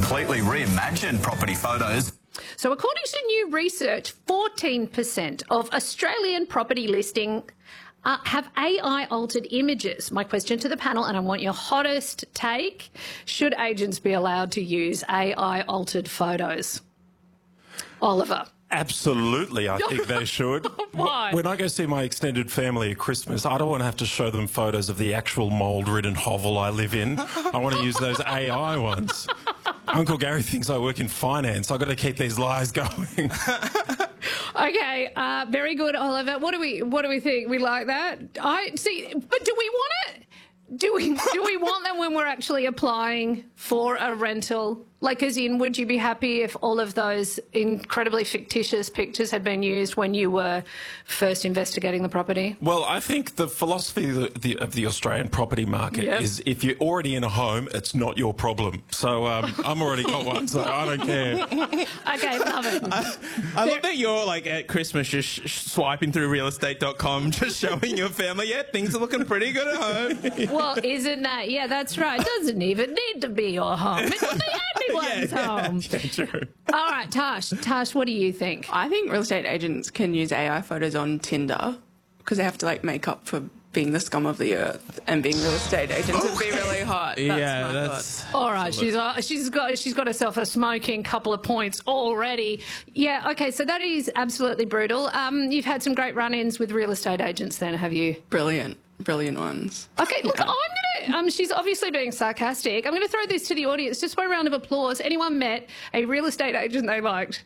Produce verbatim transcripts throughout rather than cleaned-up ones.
completely reimagined property photos. So according to new research, fourteen percent of Australian property listings uh, have A I-altered images. My question to the panel, and I want your hottest take, should agents be allowed to use A I-altered photos? Oliver. Absolutely, I think they should. Why? When I go see my extended family at Christmas, I don't want to have to show them photos of the actual mould-ridden hovel I live in. I want to use those A I ones. Uncle Gary thinks I work in finance. I've got to keep these lies going. Okay, uh, very good, Oliver. What do we what do we think? We like that? I see, but do we want it? Do we do we want them when we're actually applying for a rental? Like, as in, would you be happy if all of those incredibly fictitious pictures had been used when you were first investigating the property? Well, I think the philosophy of the, the, of the Australian property market Yep. is if you're already in a home, it's not your problem. So um, I'm already got one, so I don't care. Okay, love it. I, I love that you're like at Christmas just sh- swiping through real estate dot com, just showing your family, yeah, things are looking pretty good at home. Well, isn't that? Yeah, that's right. It doesn't even need to be your home. It could be anyone's yeah, home. Yeah, true. All right, Tash. Tash, what do you think? I think real estate agents can use A I photos on Tinder because they have to like make up for being the scum of the earth and being real estate agents would be really hot. That's yeah, my that's... thought. All right, she's uh, she's got she's got herself a smoking couple of points already. Yeah, okay, so that is absolutely brutal. Um, you've had some great run-ins with real estate agents, then, have you? Brilliant, brilliant ones. Okay, look, I'm gonna. Um, she's obviously being sarcastic. I'm going to throw this to the audience just by a round of applause. Anyone met a real estate agent they liked?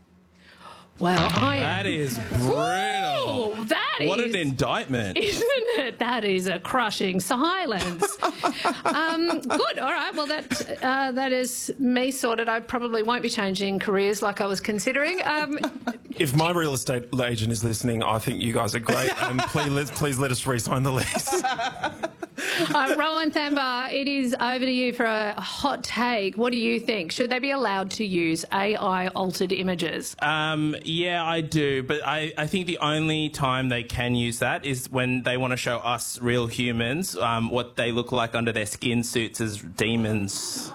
Well, I. That is brutal. Ooh, that what is, an indictment. Isn't it? That is a crushing silence. um, good. All right. Well, that uh, that is me sorted. I probably won't be changing careers like I was considering. Um, If my real estate agent is listening, I think you guys are great, and please, let, please let us re-sign the lease. uh, Rowan Thambar, it is over to you for a hot take. What do you think? Should they be allowed to use A I-altered images? Um, yeah, I do, but I, I think the only time they can use that is when they want to show us real humans um, what they look like under their skin suits as demons.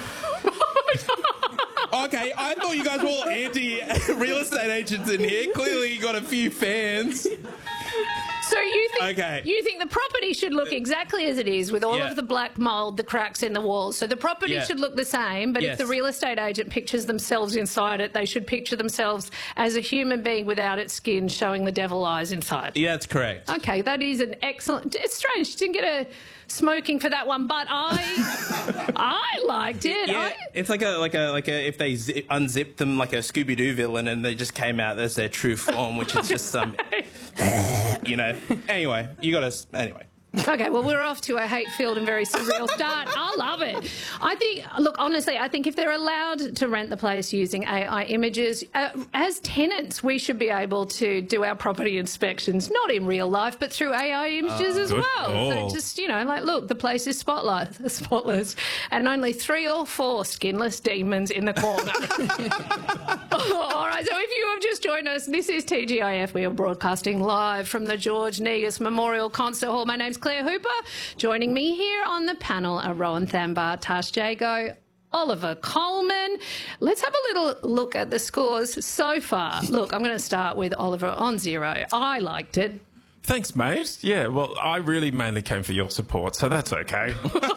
Okay, I thought you guys were all anti-real estate agents in here. Clearly you got a few fans. So you think Okay. you think the property should look exactly as it is, with all Yeah. of the black mould, the cracks in the walls. So the property Yeah. should look the same, but if Yes. the real estate agent pictures themselves inside it, they should picture themselves as a human being without its skin, showing the devil eyes inside. Yeah, that's correct. Okay, that is an excellent. It's strange, she didn't get a smoking for that one, but I I liked it. Yeah, I, it's like a like a like a if they zip, unzipped them like a Scooby Doo villain and they just came out as their true form, which is just some, you know. Anyway, you got to anyway. Okay, well, we're off to a hate-filled and very surreal start. I love it. I think, look, honestly, I think if they're allowed to rent the place using A I images, uh, as tenants, we should be able to do our property inspections, not in real life, but through A I images Oh, as good well. call. So just, you know, like, look, the place is spotlight, spotless, and only three or four skinless demons in the corner. All right, so if you have just joined us, this is T G I F. We are broadcasting live from the George Negus Memorial Concert Hall. My name's Claire Hooper. Joining me here on the panel are Rowan Thambar, Tash Jago, Oliver Coleman. Let's have a little look at the scores so far. Look, I'm going to start with Oliver on zero. I liked it. Thanks, mate. Yeah, well, I really mainly came for your support, so that's okay.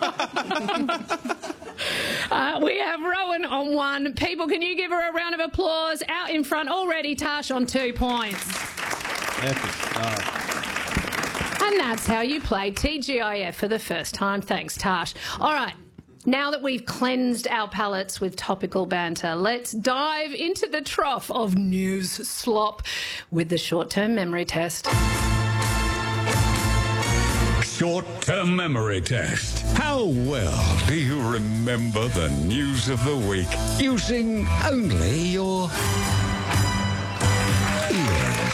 Uh, we have Rowan on one. People, can you give her a round of applause? Out in front already, Tash on two points. Epic stuff. And that's how you play T G I F for the first time. Thanks, Tash. All right. Now that we've cleansed our palates with topical banter, let's dive into the trough of news slop with the short-term memory test. Short-term memory test. How well do you remember the news of the week using only your ears?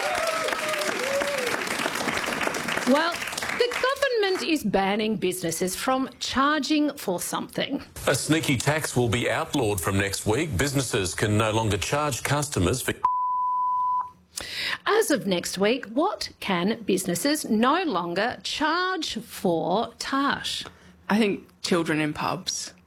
Well, the government is banning businesses from charging for something. A sneaky tax will be outlawed from next week. Businesses can no longer charge customers for... As of next week, what can businesses no longer charge for, Tash? I think children in pubs.